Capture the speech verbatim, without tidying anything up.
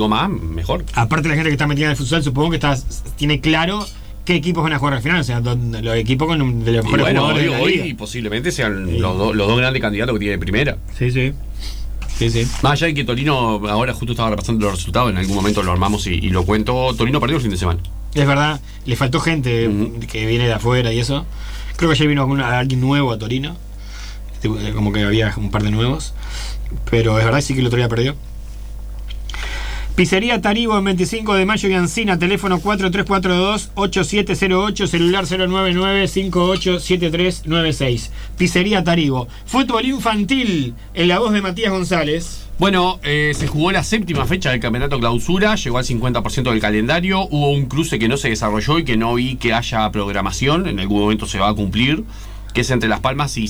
digo más, mejor. Aparte la gente que está metida en el futsal, supongo que está, tiene claro qué equipos van a jugar al final, o sea, donde, los equipos con un, de los mejores bueno, jugadores hoy, de la hoy liga. posiblemente sean sí. los, do, los dos grandes candidatos que tiene de primera. Sí, sí. Sí, sí. Más allá de que Torino, ahora justo estaba repasando los resultados, en algún momento lo armamos y, y lo cuento. Torino perdió el fin de semana. Es verdad, le faltó gente uh-huh. que viene de afuera y eso. Creo que ayer vino una, alguien nuevo a Torino, como que había un par de nuevos, pero es verdad, sí que el otro día perdió. Pizzería Taribo en veinticinco de mayo y Ancina, teléfono cuatro tres cuatro dos, ocho siete cero ocho, celular cero nueve nueve, cinco ocho siete tres nueve seis. Pizzería Taribo. Fútbol infantil, en la voz de Matías González. Bueno, eh, se jugó la séptima fecha del campeonato clausura, llegó al cincuenta por ciento del calendario, hubo un cruce que no se desarrolló y que no vi que haya programación, en algún momento se va a cumplir, que es entre Las Palmas y